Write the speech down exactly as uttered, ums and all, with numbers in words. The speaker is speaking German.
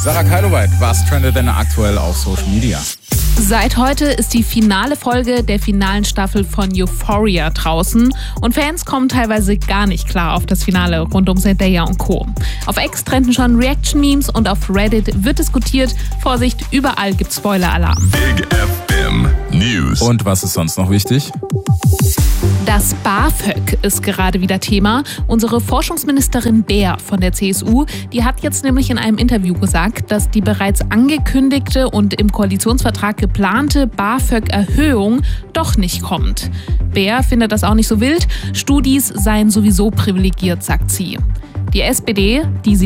Sarah Keiloweit, was trendet denn aktuell auf Social Media? Seit heute ist die finale Folge der finalen Staffel von Euphoria draußen und Fans kommen teilweise gar nicht klar auf das Finale rund um Zendaya und Co. Auf X trenden schon Reaction-Memes und auf Reddit wird diskutiert. Vorsicht, überall gibt's Spoiler-Alarm. Big F M News. Und was ist sonst noch wichtig? Das BAföG ist gerade wieder Thema. Unsere Forschungsministerin Beer von der C S U, die hat jetzt nämlich in einem Interview gesagt, dass die bereits angekündigte und im Koalitionsvertrag geplante BAföG-Erhöhung doch nicht kommt. Beer findet das auch nicht so wild. Studis seien sowieso privilegiert, sagt sie. Die S P D, die sieht